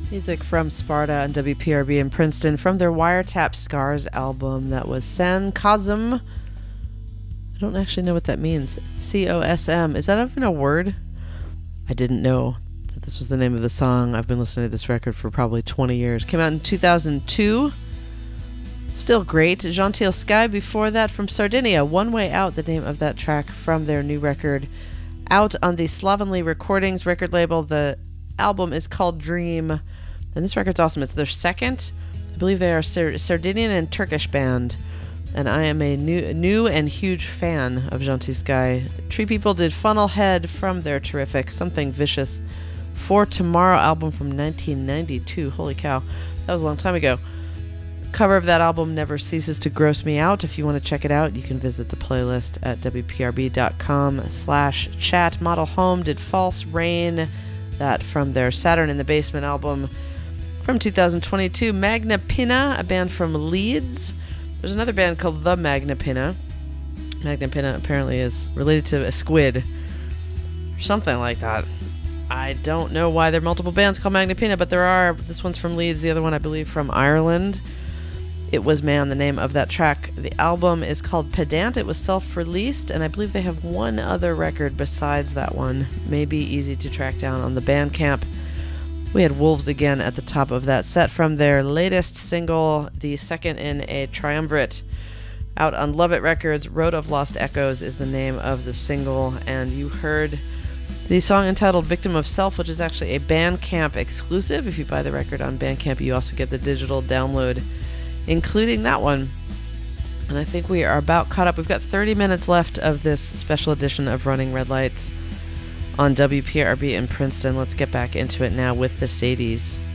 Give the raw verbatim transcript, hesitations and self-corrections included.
Music from Sparta and W P R B in Princeton from their Wiretap Scars album. That was San Cosm. I don't actually know what that means. C O S M. Is that even a word? I didn't know that this was the name of the song. I've been listening to this record for probably twenty years. Came out in two thousand two. Still great. Gentile Sky before that from Sardinia. One Way Out, the name of that track from their new record. Out on the Slovenly Recordings record label. The album is called Dream. And this record's awesome. It's their second. I believe they are a Sar- Sardinian and Turkish band. And I am a new new and huge fan of Gentile Sky. Tree People did Funnelhead from their terrific Something Vicious for Tomorrow album from nineteen ninety-two. Holy cow. That was a long time ago. Cover of that album never ceases to gross me out. If you want to check it out, you can visit the playlist at wprb.com slash chat. Model Home did False Rain. That from their Saturn in the Basement album from two thousand twenty-two. Magna Pinna, a band from Leeds. There's another band called The Magna Pinna. Magna Pinna apparently is related to a squid or something like that. I don't know why there are multiple bands called Magna Pinna, but there are. This one's from Leeds, the other one I believe from Ireland. It Was Man, the name of that track. The album is called Pedant. It was self-released, and I believe they have one other record besides that one. Maybe easy to track down on the Bandcamp. We had Wolves Again at the top of that set from their latest single, the second in a triumvirate. Out on Love It Records, Road of Lost Echoes is the name of the single, and you heard the song entitled Victim of Self, which is actually a Bandcamp exclusive. If you buy the record on Bandcamp, you also get the digital download, including that one. And I think we are about caught up. We've got thirty minutes left of this special edition of Running Red Lights on W P R B in Princeton. Let's get back into it now with the Sadies.